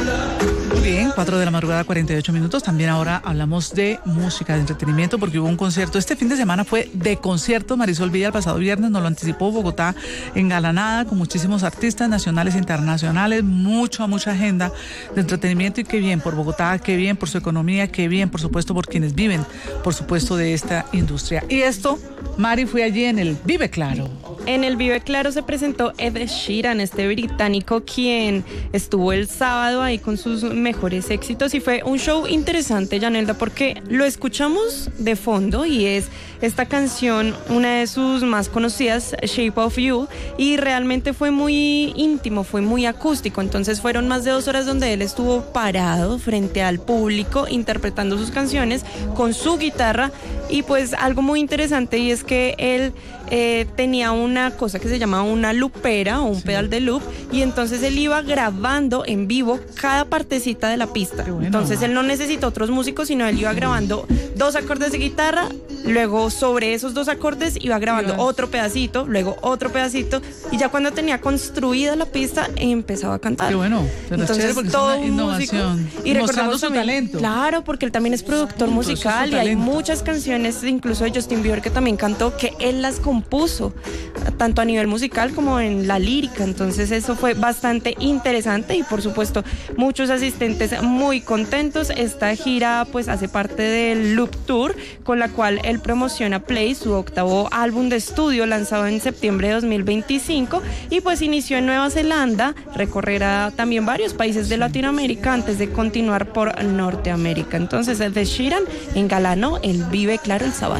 Bien, 4 de la madrugada, 48 minutos. También ahora hablamos de música, de entretenimiento, porque hubo un concierto. Este fin de semana fue de concierto. Marisol Villa el pasado viernes nos lo anticipó. Bogotá engalanada con muchísimos artistas nacionales e internacionales. Mucha agenda de entretenimiento. Y qué bien por Bogotá, qué bien por su economía, qué bien, por supuesto, por quienes viven, por supuesto, de esta industria. Y esto, Mari, fue allí en el Vive Claro. En el Vive Claro se presentó Ed Sheeran, este británico quien estuvo el sábado ahí con sus mejores éxitos, y fue un show interesante, Yanelda, porque lo escuchamos de fondo y es esta canción, una de sus más conocidas, Shape of You, y realmente fue muy íntimo, fue muy acústico. Entonces fueron más de 2 horas donde él estuvo parado frente al público interpretando sus canciones con su guitarra. Y pues algo muy interesante, y es que él tenía una cosa que se llama una loopera o un pedal de loop, y entonces él iba grabando en vivo cada partecita de la pista. Bueno. Entonces él no necesitó otros músicos, sino él iba grabando 2 acordes de guitarra, luego sobre esos 2 acordes iba grabando otro pedacito, luego otro pedacito, y ya cuando tenía construida la pista empezaba a cantar. Qué bueno. Entonces todo es una innovación y mostrando su también, talento. Claro, porque él también es productor musical y hay muchas canciones, incluso de Justin Bieber, que también cantó, que él las compuso, tanto a nivel musical como en la lírica. Entonces eso fue bastante interesante, y por supuesto muchos asistentes muy contentos. Esta gira pues hace parte del Loop Tour, con la cual él promociona Play, su 8º álbum de estudio lanzado en septiembre de 2025, y pues inició en Nueva Zelanda, recorrerá también varios países de Latinoamérica antes de continuar por Norteamérica. Entonces Ed Sheeran engalanó el Vive Claro el sábado.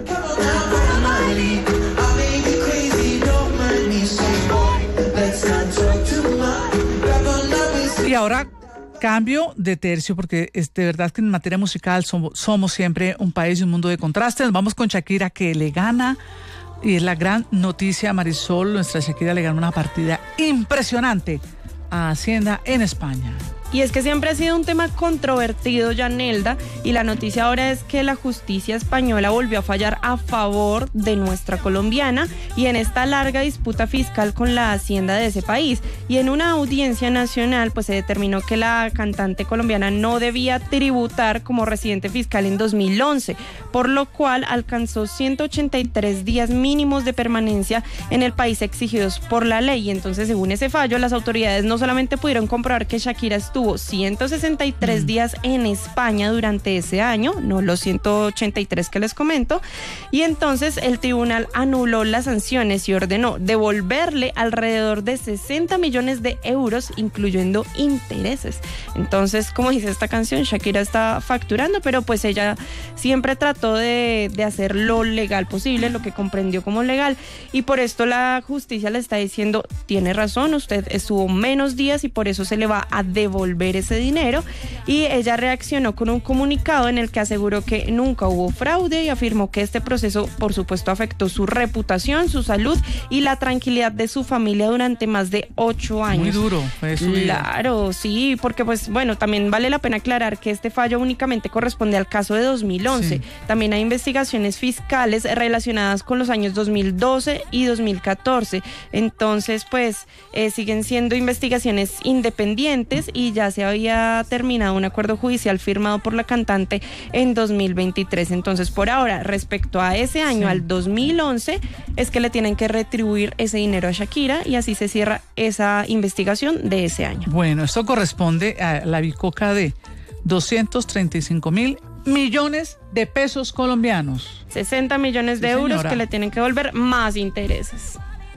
Y ahora cambio de tercio, porque es de verdad que en materia musical somos siempre un país y un mundo de contrastes. Vamos con Shakira, que le gana, y es la gran noticia, Marisol. Nuestra Shakira le gana una partida impresionante a Hacienda en España. Y es que siempre ha sido un tema controvertido, Yanelda, y la noticia ahora es que la justicia española volvió a fallar a favor de nuestra colombiana, y en esta larga disputa fiscal con la Hacienda de ese país. Y en una audiencia nacional pues se determinó que la cantante colombiana no debía tributar como residente fiscal en 2011, por lo cual alcanzó 183 días mínimos de permanencia en el país exigidos por la ley. Y entonces, según ese fallo, las autoridades no solamente pudieron comprobar que Shakira estuvo 163 días en España durante ese año, no los 183 que les comento, y entonces el tribunal anuló las sanciones y ordenó devolverle alrededor de 60 millones de euros, incluyendo intereses. Entonces, como dice esta canción, Shakira está facturando, pero pues ella siempre trató de hacer lo legal posible, lo que comprendió como legal, y por esto la justicia le está diciendo: tiene razón, usted estuvo menos días y por eso se le va a devolver ese dinero. Y ella reaccionó con un comunicado en el que aseguró que nunca hubo fraude, y afirmó que este proceso por supuesto afectó su reputación, su salud y la tranquilidad de su familia durante más de 8 años. Muy duro eso. Claro, sí, porque pues bueno, también vale la pena aclarar que este fallo únicamente corresponde al caso de 2011. Sí. También hay investigaciones fiscales relacionadas con los años 2012 y 2014. Entonces pues siguen siendo investigaciones independientes, y ya se había terminado un acuerdo judicial firmado por la cantante en 2023. Entonces, por ahora, respecto a ese año, al 2011, es que le tienen que retribuir ese dinero a Shakira, y así se cierra esa investigación de ese año. Bueno, esto corresponde a la bicoca de 235.000 millones de pesos colombianos. 60 millones de euros que le tienen que devolver más intereses.